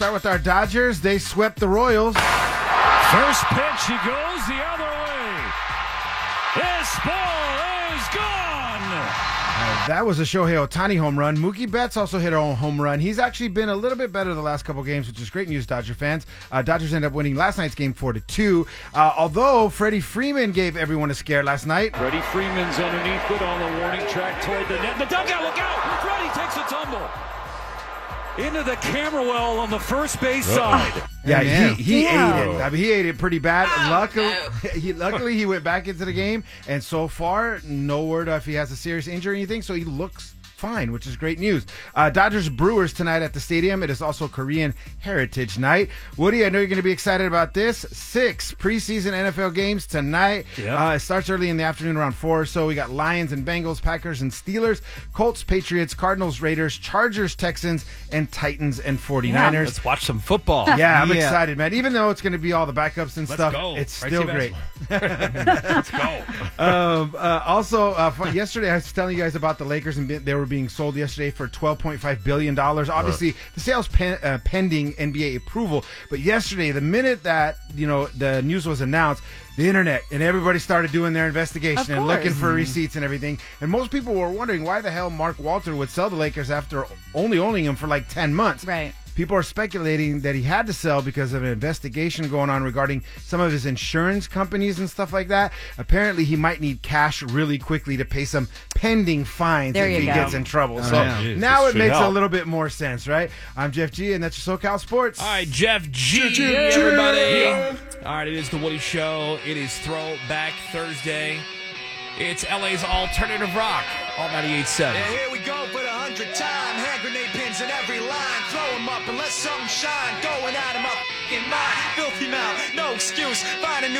Start with our Dodgers. They swept the Royals. First pitch, he goes the other way. This ball is gone. That was a Shohei Ohtani home run. Mookie Betts also hit a home run. He's actually been a little bit better the last couple games, which is great news, Dodger fans. Dodgers ended up winning last night's game 4-2. Although Freddie Freeman gave everyone a scare last night. Freddie Freeman's underneath it on the warning track toward the net. The dugout, look out! Freddie takes a tumble. Into the camera well on the first base side. Yeah, he ate it. I mean, he ate it pretty bad. Luckily, he went back into the game, and so far, no word if he has a serious injury or anything, so he looks fine, which is great news. Dodgers Brewers tonight at the stadium. It is also Korean Heritage Night. Woody, I know you're going to be excited about this. 6 preseason NFL games tonight. Yep. It starts early in the afternoon around 4 or so. We got Lions and Bengals, Packers and Steelers, Colts, Patriots, Cardinals, Raiders, Chargers, Texans, and Titans and 49ers. Yeah, let's watch some football. Yeah, I'm excited, man. Even though it's going to be all the backups and stuff, it's still great. Let's go. Yesterday I was telling you guys about the Lakers, and they were being sold yesterday for $12.5 billion. Obviously, the sale's pending NBA approval. But yesterday, the minute that the news was announced, the internet and everybody started doing their investigation and looking for receipts and everything. And most people were wondering why the hell Mark Walter would sell the Lakers after only owning them for like 10 months. Right. People are speculating that he had to sell because of an investigation going on regarding some of his insurance companies and stuff like that. Apparently, he might need cash really quickly to pay some pending fines if he gets in trouble. Now it makes a little bit more sense, right? I'm Jeff G, and that's your SoCal Sports. All right, Jeff G, everybody. All right, it is the Woody Show. It is Throwback Thursday. It's LA's alternative rock, all 98.7. And here we go for the 100th time. Hand grenade pins in every line. Throw them up and let something shine. Going out of my f***ing mind. Filthy mouth, no excuse. Find a new